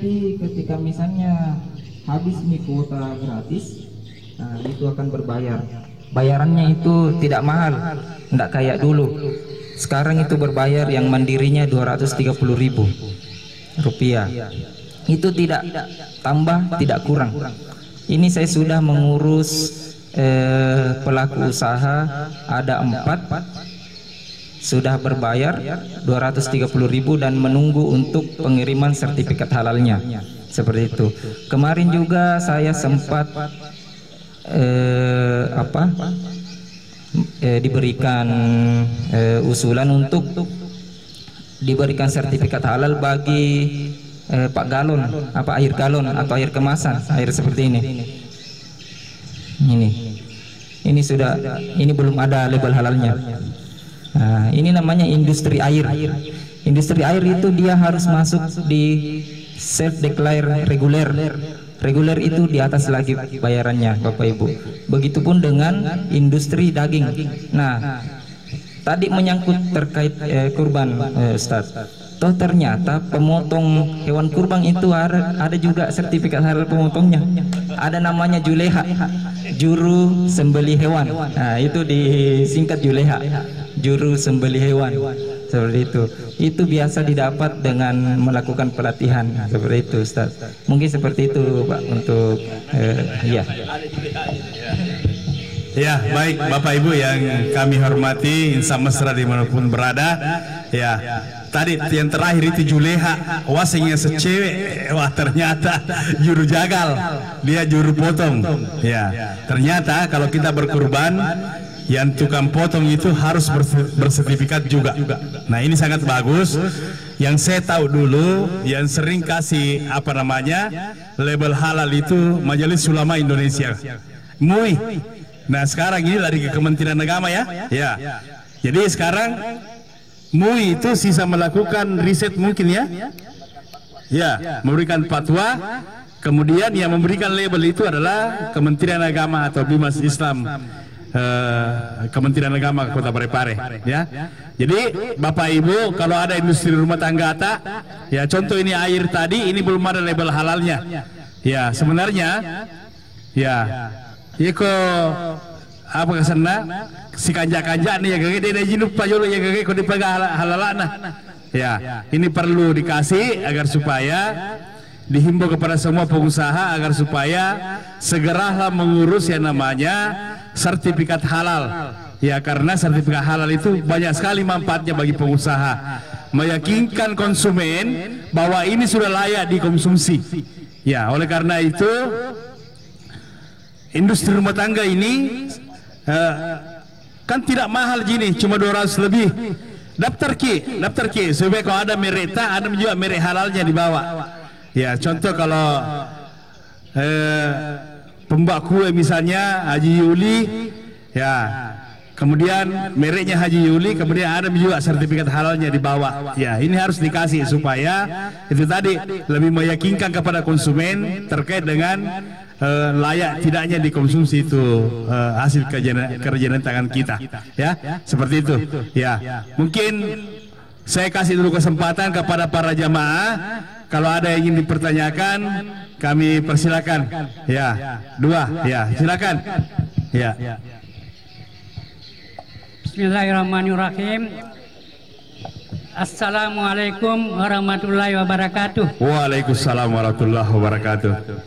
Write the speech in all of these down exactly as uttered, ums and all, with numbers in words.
nanti ketika misalnya habis nih kuota gratis, nah itu akan berbayar. Bayarannya itu tidak mahal, tidak kayak dulu. Sekarang itu berbayar yang mandirinya dua ratus tiga puluh ribu rupiah. Itu tidak tambah, tidak kurang. Ini saya sudah mengurus eh, pelaku usaha ada empat, sudah berbayar dua ratus tiga puluh ribu dan menunggu untuk pengiriman sertifikat halalnya. Seperti itu. Kemarin juga saya sempat eh, apa eh, diberikan eh, usulan untuk diberikan sertifikat halal bagi eh, Pak galon, apa air galon atau air kemasan, air seperti ini. Ini, ini sudah, ini belum ada label halalnya. Nah, ini namanya industri air. Industri air itu dia harus masuk di self declare reguler. Reguler itu di atas lagi bayarannya, Bapak Ibu. Begitupun dengan industri daging. Nah, tadi menyangkut terkait eh, kurban, eh, Ustaz. Toh ternyata pemotong hewan kurban itu ada, ada juga sertifikat halal pemotongnya. Ada namanya Juleha, juru sembelih hewan. Nah, itu disingkat Juleha, juru sembelih hewan. Seperti itu. Itu biasa didapat dengan melakukan pelatihan. Seperti itu, Ustaz. Mungkin seperti itu, Pak, untuk eh, ya. Ya, baik Bapak Ibu yang kami hormati, insan mesra dimanapun berada. Ya, tadi yang terakhir itu Juleha, wasingnya secewek, wah ternyata juru jagal, dia juru potong. Ya, ternyata kalau kita berkurban, yang tukang potong itu harus bersertifikat juga. Nah, ini sangat bagus. Yang saya tahu dulu, yang sering kasih apa namanya label halal itu Majelis Ulama Indonesia, M U I. Nah, sekarang ini lari ke Kementerian Agama ya. Ya. Jadi sekarang M U I itu sisa melakukan riset mungkin ya. Ya, memberikan fatwa. Kemudian yang memberikan label itu adalah Kementerian Agama atau Bimas Islam. Uh, Kementerian Agama Kota Parepare ya. Jadi Bapak Ibu kalau ada industri rumah tangga ata, ya contoh ini air tadi ini belum ada label halalnya. Ya sebenarnya ya iko apa kesana si kanja-kanja nih ya gede dia jinup pajolo ya gede kau dipegang halalana. Ya ini perlu dikasih agar supaya dihimbau kepada semua pengusaha agar supaya segeralah mengurus yang namanya sertifikat halal. Ya karena sertifikat halal itu banyak sekali manfaatnya bagi pengusaha, meyakinkan konsumen bahwa ini sudah layak dikonsumsi. Ya oleh karena itu industri rumah tangga ini uh, kan tidak mahal gini, cuma dua ratus lebih. Daftar ki, daftar ki supaya kalau ada merek tak, ada juga merek halalnya dibawa. Ya contoh kalau eh, pembak kue misalnya Haji Yuli, ya kemudian mereknya Haji Yuli, kemudian ada juga sertifikat halalnya dibawa. Ya ini harus dikasih supaya itu tadi lebih meyakinkan kepada konsumen terkait dengan eh, layak tidaknya dikonsumsi itu eh, hasil kerjaan kerjaan tangan kita. Ya seperti itu. Ya mungkin saya kasih dulu kesempatan kepada para jamaah. Kalau ada yang ingin dipertanyakan, kami persilakan. Ya, dua, ya, silakan. Ya. Bismillahirrahmanirrahim. Assalamualaikum warahmatullahi wabarakatuh. Waalaikumsalam warahmatullahi wabarakatuh.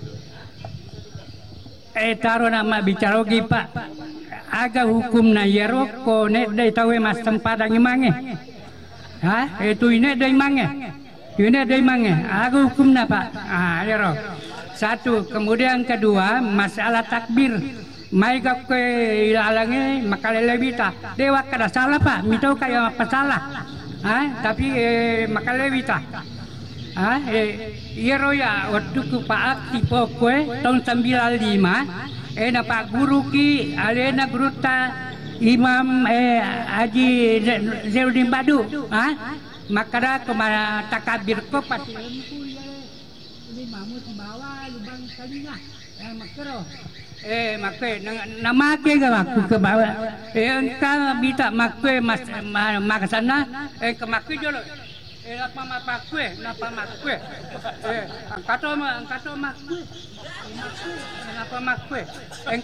Eh taruh nama bicara lagi Pak. Aga hukum na yero ko ne dai tawe mas tempat ang mange. Hah? Itu ini dai mange. Ini dari mana? Aku hukum apa? Ah, ya roh. Satu, kemudian kedua masalah takbir. Mai ke ilalangnya makalelewita. Dewa kada salah Pak, mitau kayak apa salah. Ah, tapi eh, makalewita. Ah, eh, iya roh ya waktu ku Pak tipe kue tahun sembilan lima. Eh na Pak guru ki, alena guru ta Imam eh Haji Zainuddin Badu. Ah. Maka kemana takabir ko pasti ini mamu di bawah lubang kalinya eh makro eh makwe nama ke aku ke bawah eh engkau bisa makwe mas makasana eh ke makwe dulu Eh, napa mapakwe, napa makwe. Eh, angkato ma, angkato makwe. Makwe, napa makwe. Eng,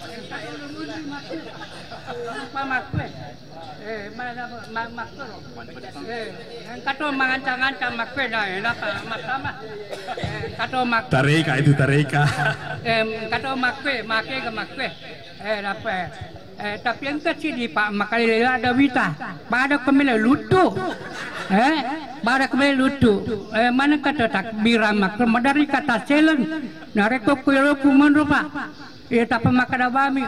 napa makwe. Eh, mana ma makwe. Eh, angkato mangancang-ancang makwe dah, napa matama. Eh, angkato makwe. Tarika itu tarika. Eh, angkato makwe, makwe ke makwe. Eh, napa? Eh, tapi yang kecil di Pak Makalila ada wita, pada kemila lutu, eh, pada kemila lutu, eh, mana kata takbiran makro, dari kata selen, nareko kuyo kuman rupa, eh, tapi makada bami,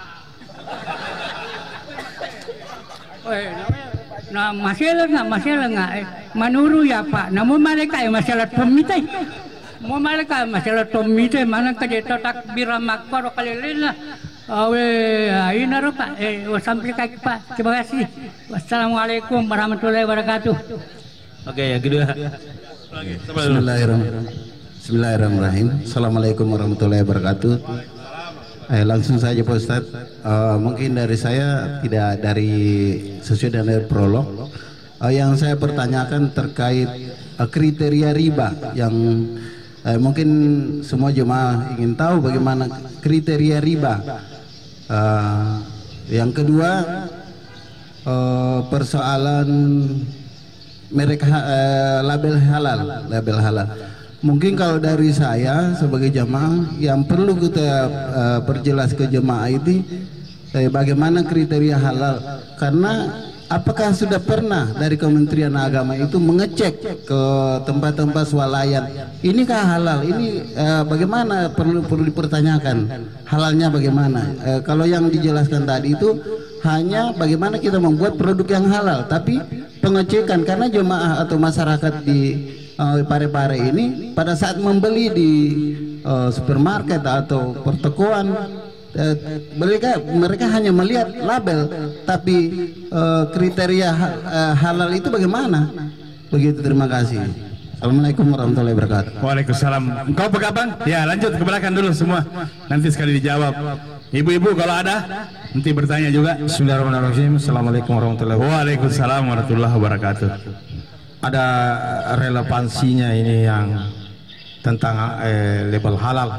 eh, nah masalah nggak, masalah nggak, eh, menuru ya Pak, namun mereka ya masalah pemitai, mau mereka masalah pemitai, mana kata takbiran makro kalilina. Awe, ini naro Pak. Eh, sampai kaki Pak. Terima kasih. Wassalamualaikum warahmatullahi wabarakatuh. Oke, yang kedua. Bismillahirrahmanirrahim. Bismillahirrahmanirrahim. Assalamualaikum warahmatullahi wabarakatuh. Eh, langsung saja Pak Ustadz. Uh, mungkin dari saya tidak dari sesuai dengan prolog. Uh, yang saya pertanyakan terkait uh, kriteria riba yang uh, mungkin semua jemaah ingin tahu bagaimana kriteria riba. Uh, yang kedua uh, persoalan merek uh, label halal, label halal. Mungkin kalau dari saya sebagai jamaah yang perlu kita uh, perjelas ke jemaah itu eh, bagaimana kriteria halal, karena apakah sudah pernah dari Kementerian Agama itu mengecek ke tempat-tempat swalayan inikah halal, ini eh, bagaimana, perlu perlu dipertanyakan halalnya bagaimana. Eh, kalau yang dijelaskan tadi itu hanya bagaimana kita membuat produk yang halal, tapi pengecekan karena jemaah atau masyarakat di uh, Parepare ini pada saat membeli di uh, supermarket atau pertokoan uh, mereka mereka hanya melihat label, tapi uh, kriteria ha uh, halal itu bagaimana? Begitu, terima kasih. Assalamualaikum warahmatullahi wabarakatuh. Waalaikumsalam. Engkau pegapan? Ya, lanjut ke belakang dulu semua. Nanti sekali dijawab. Ibu-ibu kalau ada nanti bertanya juga. Bismillahirrahmanirrahim. Assalamualaikum warahmatullahi wabarakatuh. Waalaikumsalam warahmatullahi wabarakatuh. Ada relevansinya ini yang tentang eh, label halal.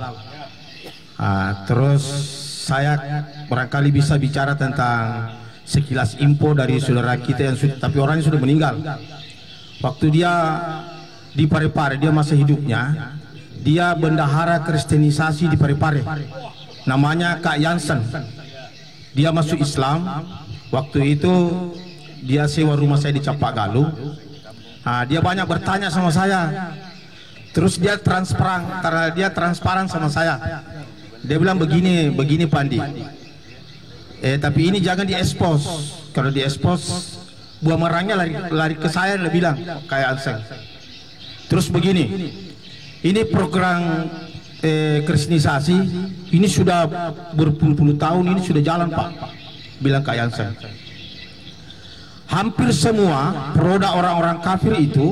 Ah, terus saya barangkali bisa bicara tentang sekilas info dari saudara kita yang sudah, tapi orangnya sudah meninggal. Waktu dia di Parepare, dia masa hidupnya, dia bendahara kristenisasi di Parepare. Namanya Kak Jansen. Dia masuk Islam. Waktu itu dia sewa rumah saya di Capagaluh. Nah, dia banyak bertanya sama saya. Terus dia transparan, karena dia transparan sama saya. Dia bilang begini, begini Pandi. Eh tapi ini jangan diekspos. Kalau diekspos, buah merangnya lari, lari ke saya, dia bilang kayak Jansen. Terus begini, ini program eh, kristenisasi ini sudah berpuluh-puluh tahun, ini sudah jalan Pak, bilang Kak Jansen. Hampir semua produk orang-orang kafir itu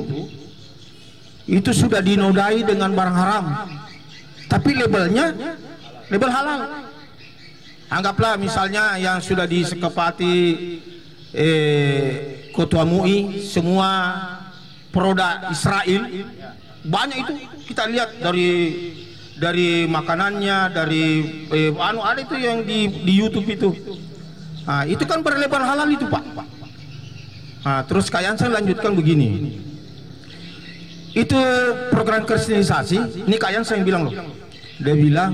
itu sudah dinodai dengan barang haram, tapi labelnya label halal. Anggaplah misalnya yang sudah disekepati eh, Ketua M U I, semua produk Israel banyak itu kita lihat dari dari makanannya, dari eh, anu ada itu yang di, di YouTube itu. Nah, itu kan berlabel halal itu Pak. Nah, terus kayak saya lanjutkan begini. Itu program kristenisasi, ini kayak saya bilang loh. Dia bilang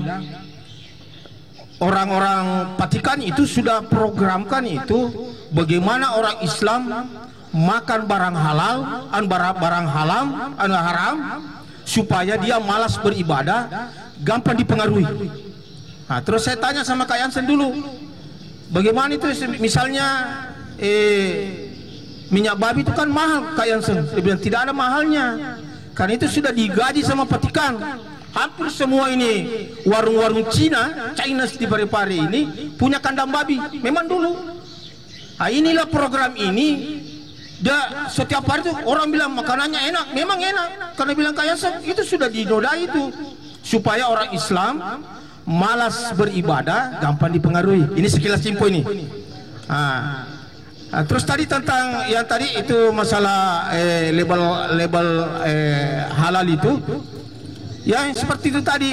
orang-orang Vatikan itu sudah programkan itu bagaimana orang Islam makan barang halal, an barang, barang haram, an haram, supaya dia malas beribadah, gampang dipengaruhi. Nah, terus saya tanya sama Kak Jansen dulu, bagaimana itu misalnya eh, minyak babi itu kan mahal Kak Jansen. Dia bilang tidak ada mahalnya, karena itu sudah digaji sama Vatikan. Hampir semua ini warung-warung Cina, China di Parepare ini punya kandang babi, memang dulu. Nah, inilah program ini. Dia setiap hari tuh orang bilang makanannya enak, memang enak. Karena bilang kayak itu sudah dinodai itu supaya orang Islam malas beribadah, gampang dipengaruhi. Ini sekilas info ini. Nah, Nah, terus tadi tentang yang tadi itu masalah eh, label label eh, halal itu, ya seperti itu tadi,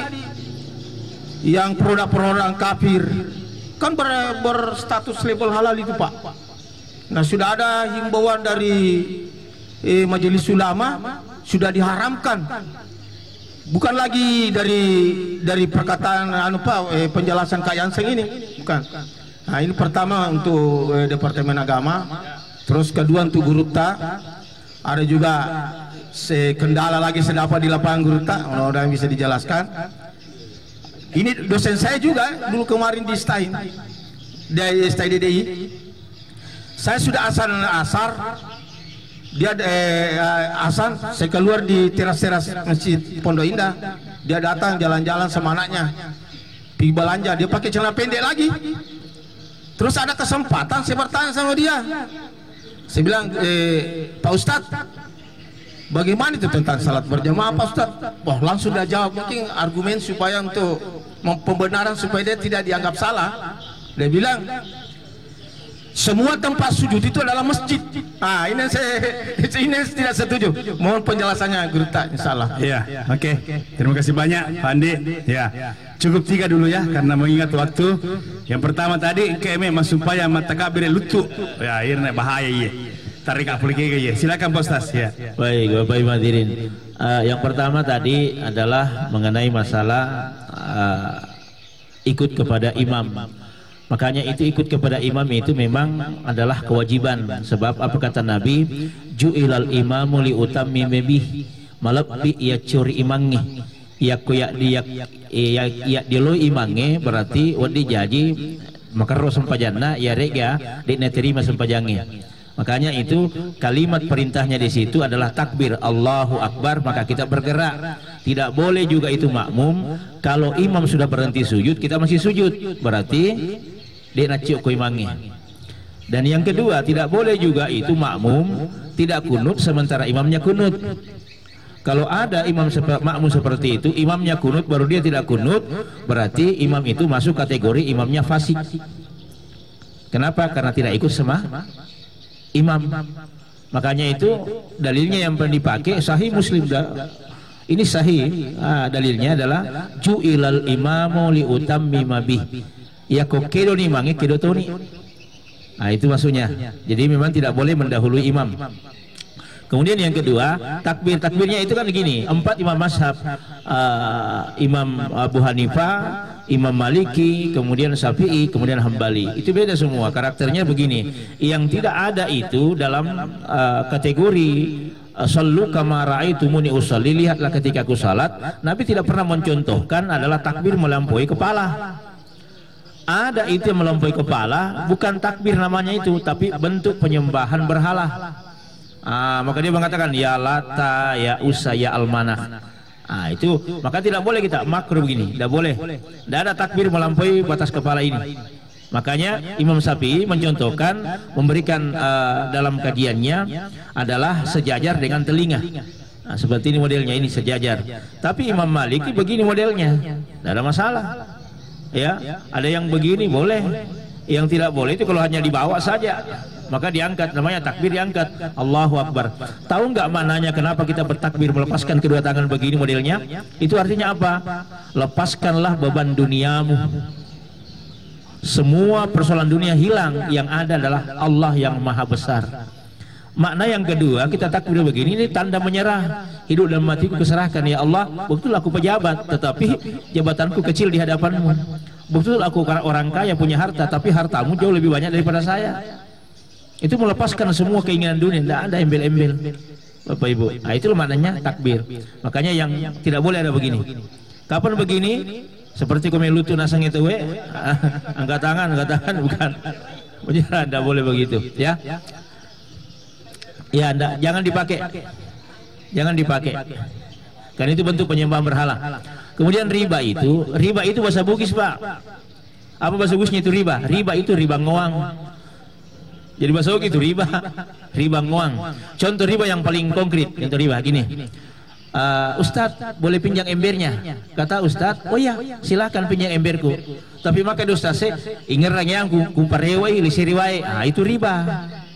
yang produk-produk kafir kan ber, berstatus label halal itu Pak. Nah sudah ada himbauan dari eh, Majelis Ulama, sudah diharamkan. Bukan lagi dari dari perkataan anu Pak eh, penjelasan Kak Yanseng ini, bukan. Nah ini pertama untuk eh, Departemen Agama, terus kedua untuk Gurupta, ada juga se kendala lagi sedapat di lapangan Gurupta, mudah-mudahan bisa dijelaskan. Ini dosen saya juga dulu kemarin di Stain, di Stain D D I. Saya sudah asal asar, dia eh, asan, saya keluar di teras-teras Masjid Pondok Indah, dia datang jalan-jalan sama anaknya, pergi belanja, dia pakai celana pendek lagi. Terus ada kesempatan saya bertanya sama dia, saya bilang, eh, Pak Ustadz, bagaimana itu tentang salat berjamaah Pak Ustadz? Wah langsung dia jawab, mungkin argumen supaya untuk pembenaran supaya dia tidak dianggap salah. Dia bilang, semua tempat sujud itu adalah masjid. Ah, ini saya ini tidak setuju. Mohon penjelasannya Guru Tak, insyaallah. Ya, oke. Okay. Terima kasih banyak, Pak Andi. Ya, cukup tiga dulu ya, karena mengingat waktu. Yang pertama tadi keme supaya mata kabir lutu. Ya, akhirnya bahaya ya. Tarik aplikasi ya. Silakan Pak Ustaz ya. Baik, Bapak Ibu hadirin. Uh, yang pertama tadi adalah mengenai masalah uh, ikut kepada imam. Makanya itu ikut kepada imam itu memang adalah kewajiban. Sebab apa kata Nabi, ju'ilal imamu li utammima bih, malabbi ya curi imangi, ya kuyak dia ya ya dilo imange berarti wadi jaji maka roh sempajana ya rega dikna terima sempajange. Makanya itu kalimat perintahnya di situ adalah takbir Allahu Akbar, maka kita bergerak. Tidak boleh juga itu makmum kalau imam sudah berhenti sujud kita masih sujud, berarti dia naciuk kuimangi. Dan yang kedua, tidak boleh juga itu makmum tidak kunut sementara imamnya kunut. Kalau ada imam sep makmum seperti itu, imamnya kunut baru dia tidak kunut, berarti imam itu masuk kategori imamnya fasik. Kenapa? Karena tidak ikut sama imam. Makanya itu dalilnya yang pernah dipakai Sahih Muslim dah. Ini sahih. Ah, dalilnya adalah ju'ilal imamu li utammima bih. Ya kok kedo nih mangi kedo toni. Nah itu maksudnya. Jadi memang tidak boleh mendahului imam. Kemudian yang kedua, takbir takbirnya itu kan begini, empat imam mazhab, uh, Imam Abu Hanifah, Imam Maliki, kemudian Syafi'i, kemudian Hambali. Itu beda semua, karakternya begini. Yang tidak ada itu dalam uh, kategori uh, sallu kama ra'aitumuni usalli, lihatlah ketika aku salat. Nabi tidak pernah mencontohkan adalah takbir melampaui kepala. Ada itu yang melampaui kepala, bukan takbir namanya itu, tapi bentuk penyembahan berhala. Ah, maka dia mengatakan ya Lata, ya Usa, ya Almanah. Ah, itu maka tidak boleh kita makruh begini, tidak boleh. Tidak ada takbir melampaui batas kepala ini. Makanya Imam Syafi'i mencontohkan, memberikan uh, dalam kajiannya adalah sejajar dengan telinga. Nah, seperti ini modelnya, ini sejajar. Tapi Imam Maliki begini modelnya, tidak ada masalah. Ya, ada yang begini boleh, yang tidak boleh itu kalau hanya dibawa saja, maka diangkat, namanya takbir diangkat, Allahu Akbar. Tahu nggak mananya kenapa kita bertakbir melepaskan kedua tangan begini modelnya? Itu artinya apa? Lepaskanlah beban duniamu. Semua persoalan dunia hilang, yang ada adalah Allah yang maha besar. Makna yang kedua, kita takbir begini, ini tanda menyerah. Hidup dan matiku kuserahkan ya Allah. Betul aku pejabat, tetapi jabatanku kecil di hadapanmu. Betul aku orang kaya punya harta, tapi hartamu jauh lebih banyak daripada saya. Itu melepaskan semua keinginan dunia, tidak ada embel-embel, Bapak Ibu. Nah, itulah maknanya takbir. Makanya yang tidak boleh ada begini. Kapan begini? Seperti komelutu nasang itu, we, angkat tangan, angkat tangan, bukan. Tidak boleh begitu, ya. Ya, enggak, jangan dipakai. Jangan dipakai. Karena itu bentuk penyembahan berhala. Kemudian riba itu, riba itu bahasa Bugis, Pak. Apa bahasa Bugisnya itu riba? Riba itu riba ngoang. Jadi bahasa Bugis itu riba, riba ngoang. Contoh riba yang paling konkret, contoh riba gini. Uh, Ustadz, boleh pinjam embernya? Kata Ustadz, oh ya, silakan pinjam emberku. Tapi maka Ustadz, saya ingin yang kumparewa, lisiriwai. Ah, itu riba.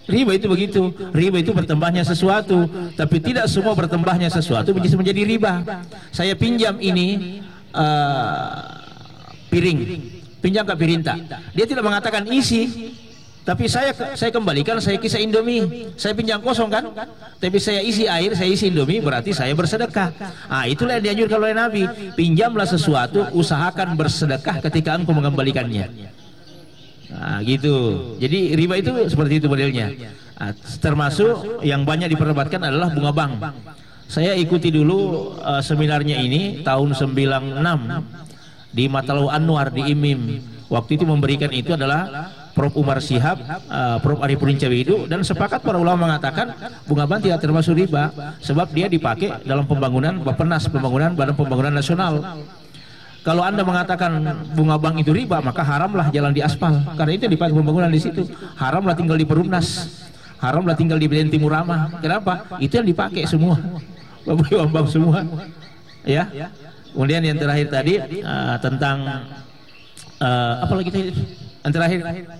Riba itu begitu. Riba itu bertambahnya sesuatu, tapi tidak semua bertambahnya sesuatu bisa menjadi riba. Saya pinjam ini uh, piring, pinjam ke Pirinta. Dia tidak mengatakan isi, tapi saya saya kembalikan, saya kisah Indomie. Saya pinjam kosong kan, tapi saya isi air, saya isi Indomie, berarti saya bersedekah. Ah, itulah yang dianjurkan oleh Nabi. Pinjamlah sesuatu, usahakan bersedekah ketika engkau mengembalikannya. Nah, gitu. Jadi riba itu seperti itu modelnya. Nah, termasuk yang banyak diperdebatkan adalah bunga bank. Saya ikuti dulu uh, seminarnya ini tahun sembilan puluh enam di Matalau Anwar di I M I M. Waktu itu memberikan itu adalah Prof Umar Shihab, uh, Prof Arifudin Cawidu, dan sepakat para ulama mengatakan bunga bank tidak termasuk riba sebab dia dipakai dalam pembangunan Bappenas, pembangunan Badan Pembangunan Nasional. Kalau Anda mengatakan bunga bank itu riba, maka haramlah jalan di aspal, karena itu dipakai pembangunan di situ. Haramlah tinggal di Perumnas, haramlah tinggal di Belen Timur Ramah. Kenapa? Itu yang dipakai semua, bank bank semua. Ya. Kemudian yang terakhir tadi uh, tentang uh, apa lagi tadi? Yang terakhir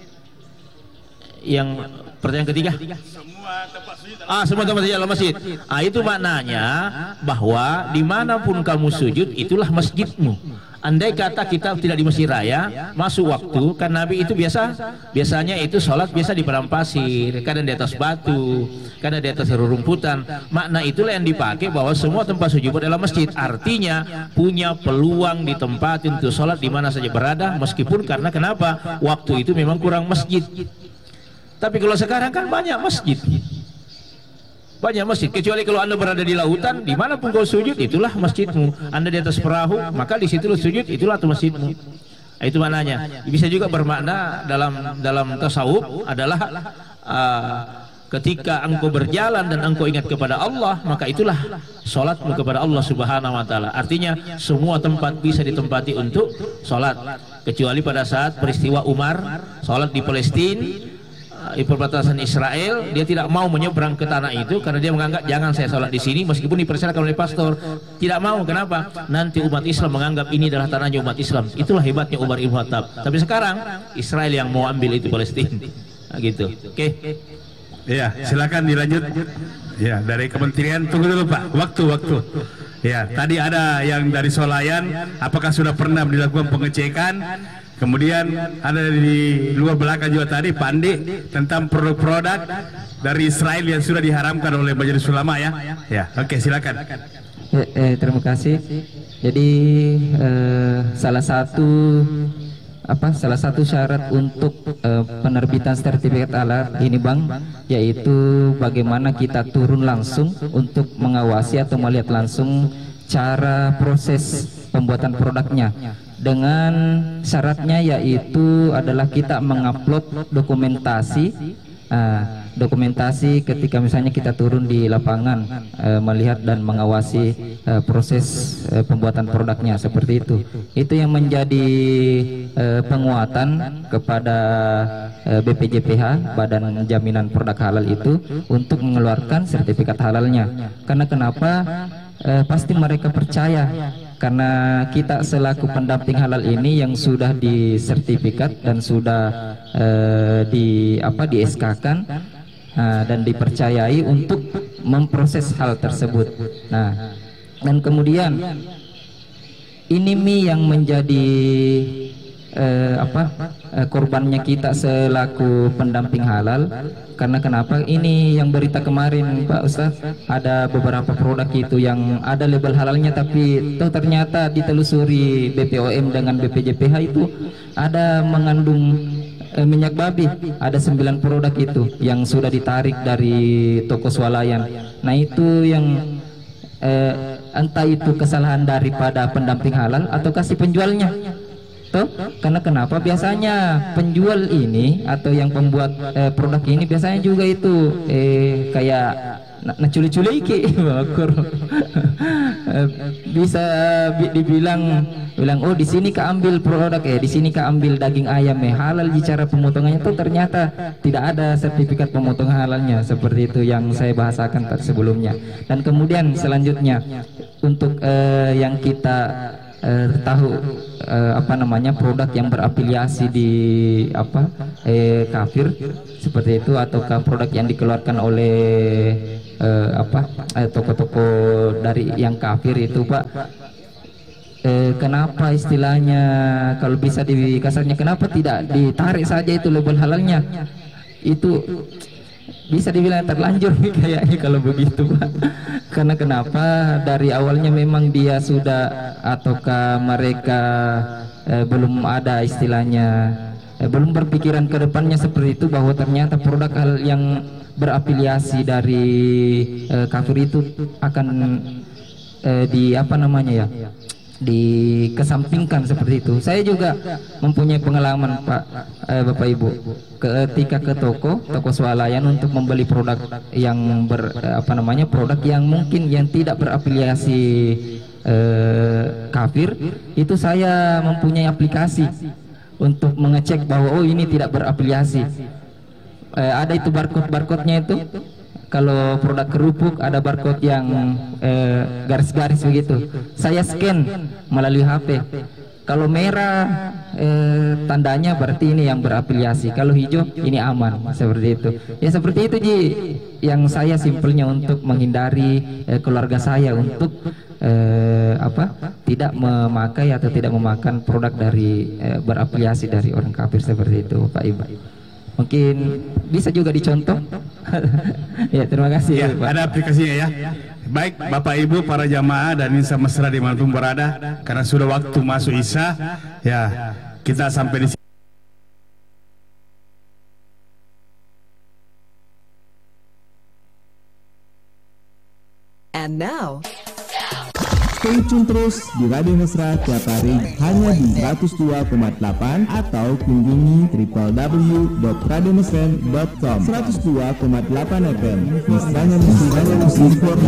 yang pertanyaan ketiga. Ah, semua tempat sujud adalah masjid. Ah, itu maknanya bahwa dimanapun kamu sujud itulah masjidmu. Andai kata kita tidak di Masjid Raya, masuk waktu, kan Nabi itu biasa biasanya itu sholat biasa di padang pasir, kadang di atas batu, kadang di atas rerumputan. Makna itulah yang dipakai bahwa semua tempat sujud adalah masjid. Artinya punya peluang di tempat untuk sholat di mana saja berada, meskipun karena kenapa? Waktu itu memang kurang masjid. Tapi kalau sekarang kan banyak masjid. Banyak masjid, kecuali kalau Anda berada di lautan, dimanapun kau sujud itulah masjidmu. Anda di atas perahu, maka di situ sujud itulah itu masjidmu. Itu maknanya. Bisa juga bermakna dalam dalam tasawuf adalah uh, ketika engkau berjalan dan engkau ingat kepada Allah, maka itulah sholatmu kepada Allah Subhanahu Wa Taala. Artinya semua tempat bisa ditempati untuk sholat, kecuali pada saat peristiwa Umar sholat di Palestina, di perbatasan Israel, dia tidak mau menyeberang ke tanah itu karena dia menganggap jangan saya sholat di sini meskipun dipersilakan oleh pastor. Tidak mau, kenapa? Nanti umat Islam menganggap ini adalah tanahnya umat Islam. Itulah hebatnya Umar Ibn Khattab. Tapi sekarang Israel yang mau ambil itu Palestina. Nah, gitu. Oke. Okay. Ya, silakan dilanjut. Ya, dari Kementerian, tunggu dulu Pak. Waktu-waktu. Ya, tadi ada yang dari Solayan, apakah sudah pernah dilakukan pengecekan? Kemudian ada di luar belakang juga tadi Pak Andi tentang produk-produk dari Israel yang sudah diharamkan oleh Majelis Ulama ya. Ya, oke, silakan. Eh, eh, terima kasih. Jadi eh, salah satu apa salah satu syarat untuk eh, penerbitan sertifikat halal ini Bang, yaitu bagaimana kita turun langsung untuk mengawasi atau melihat langsung cara proses pembuatan produknya. Dengan syaratnya yaitu adalah kita mengupload dokumentasi, uh, dokumentasi ketika misalnya kita turun di lapangan uh, melihat dan mengawasi uh, proses uh, pembuatan produknya, seperti itu. Itu yang menjadi uh, penguatan kepada uh, B P J P H, Badan Jaminan Produk Halal itu, untuk mengeluarkan sertifikat halalnya. Karena kenapa? Uh, pasti mereka percaya. Karena kita selaku pendamping halal ini yang sudah disertifikat dan sudah uh, di apa di S K-kan uh, dan dipercayai untuk memproses hal tersebut. Nah, dan kemudian ini Mi yang menjadi uh, apa uh, korbannya kita selaku pendamping halal. Karena kenapa? Ini yang berita kemarin Pak Ustadz, ada beberapa produk itu yang ada label halalnya tapi tuh ternyata ditelusuri B P O M dengan B P J P H itu ada mengandung eh, minyak babi. Ada sembilan produk itu yang sudah ditarik dari toko swalayan. Nah, itu yang eh, entah itu kesalahan daripada pendamping halal atau kasih penjualnya. Tuh, karena kenapa? Biasanya penjual ini atau yang pembuat eh, produk ini biasanya juga itu eh, kayak nak culi-culi iki bisa bi dibilang bilang oh di sini keambil produk eh di sini keambil daging ayam eh halal bicara pemotongannya, tuh ternyata tidak ada sertifikat pemotongan halalnya, seperti itu yang saya bahasakan sebelumnya. Dan kemudian selanjutnya untuk eh, yang kita eh, tahu eh, apa namanya produk yang berafiliasi di apa eh, kafir seperti itu, ataukah produk yang dikeluarkan oleh eh, apa eh, toko-toko dari yang kafir itu Pak. Eh, kenapa istilahnya kalau bisa dikasarnya kenapa tidak ditarik saja itu label halalnya? Itu bisa dibilang terlanjur kayaknya kalau begitu Pak. Karena kenapa dari awalnya memang dia sudah ataukah mereka eh, belum ada istilahnya eh, belum berpikiran ke depannya seperti itu, bahwa ternyata produk hal yang berafiliasi dari eh, kafir itu akan eh, di apa namanya ya dikesampingkan seperti itu. Saya juga mempunyai pengalaman Pak eh, Bapak Ibu ketika ke toko toko swalayan untuk membeli produk yang ber eh, apa namanya produk yang mungkin yang tidak berafiliasi eh, kafir, itu saya mempunyai aplikasi untuk mengecek bahwa oh ini tidak berafiliasi. Eh, ada itu barcode barcode-nya itu. Kalau produk kerupuk ada barcode yang garis-garis eh, begitu. Saya scan melalui H P. Kalau merah eh, tandanya berarti ini yang berafiliasi. Kalau hijau ini aman, seperti itu. Ya seperti itu Ji. Yang saya simpelnya untuk menghindari eh, keluarga saya untuk eh, apa? Tidak memakai atau tidak memakan produk dari eh, berafiliasi dari orang kafir seperti itu Pak Ibu. Mungkin bisa juga dicontoh. Ya terima kasih ya, Pak. ada aplikasinya ya. Baik Bapak Ibu para jamaah dan insan mesra dimanapun berada, karena sudah waktu masuk Isya ya, kita sampai di sini. And now stay tune terus di Radio Mesra tiap hari hanya di seratus dua koma delapan atau kunjungi w w w dot radio mesra dot com. seratus dua koma delapan F M. Mesranya musik, musik.